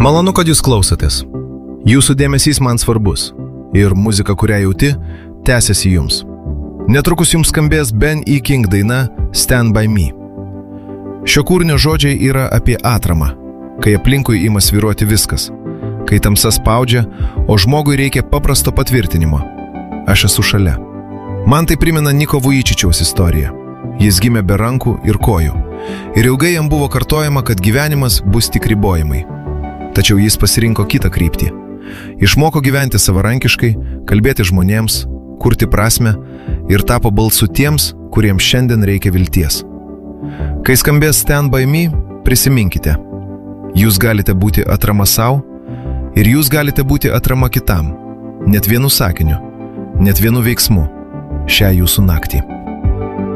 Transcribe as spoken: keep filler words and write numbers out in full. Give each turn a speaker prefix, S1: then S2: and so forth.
S1: Malonu, kad jūs klausotės. Jūsų dėmesys man svarbus. Ir muzika, kurią jauti, tęsiasi jums. Netrukus jums skambės Ben E. King daina Stand By Me. Šio kūrinio žodžiai yra apie atramą, kai aplinkui ima svyruoti viskas, kai tamsa spaudžia, o žmogui reikia paprasto patvirtinimo. Aš esu šalia. Man tai primena Niko Vujčičiaus istoriją. Jis gimė be rankų ir kojų. Ir ilgai jam buvo kartojama, kad gyvenimas bus tik ribojimai. Tačiau jis pasirinko kitą kryptį. Išmoko gyventi savarankiškai, kalbėti žmonėms, kurti prasmę ir tapo balsu tiems, kuriems šiandien reikia vilties. Kai skambės Stand By Me, prisiminkite. Jūs galite būti atrama sau ir jūs galite būti atrama kitam. Net vienu sakiniu, net vienu veiksmu šią jūsų naktį.